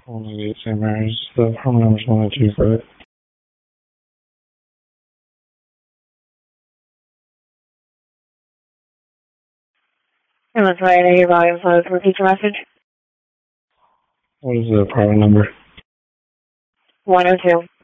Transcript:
188 St. Mary's. The home number is 125. And let's write a volume flow to repeat the message. What is the apartment number? 102.